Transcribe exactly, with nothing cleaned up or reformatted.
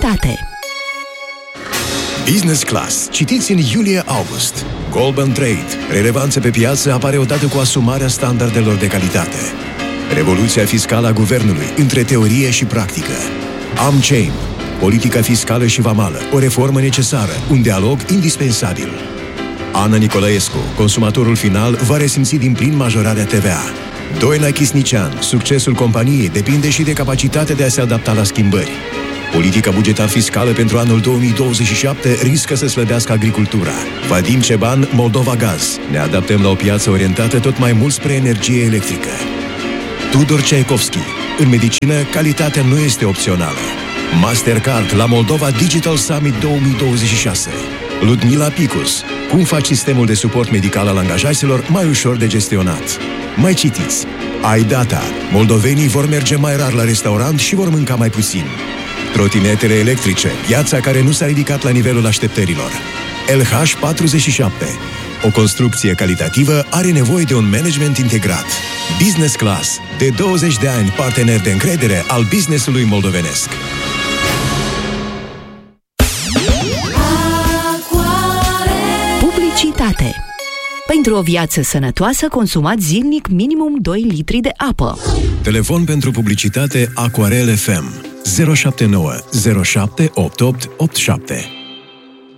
Publicitate. Business Class. Citiți în iulie-august. Goldman Trade. Relevanță pe piață apare odată cu asumarea standardelor de calitate. Revoluția fiscală a guvernului, între teorie și practică. AmChain. Politica fiscală și vamală. O reformă necesară. Un dialog indispensabil. Ana Nicolaescu. Consumatorul final va resimți din plin majorarea T V A. Doina Chisnician. Succesul companiei depinde și de capacitatea de a se adapta la schimbări. Politica bugetar-fiscală pentru anul două mii douăzeci și șapte riscă să slăbească agricultura. Vadim Ceban, Moldova Gaz. Ne adaptăm la o piață orientată tot mai mult spre energie electrică. Tudor Ceaikovski. În medicină, calitatea nu este opțională. Mastercard la Moldova Digital Summit două mii douăzeci și șase. Ludmila Picus. Cum faci sistemul de suport medical al angajaților mai ușor de gestionat? Mai citiți. iData. Moldovenii vor merge mai rar la restaurant și vor mânca mai puțin. Trotinetele electrice. Piața care nu s-a ridicat la nivelul așteptărilor. L H patruzeci și șapte. O construcție calitativă are nevoie de un management integrat. Business Class. De douăzeci de ani partener de încredere al business-ului moldovenesc. Publicitate. Pentru o viață sănătoasă, consumați zilnic minimum doi litri de apă. Telefon pentru publicitate Aquarel F M zero șapte nouă zero șapte opt opt opt șapte.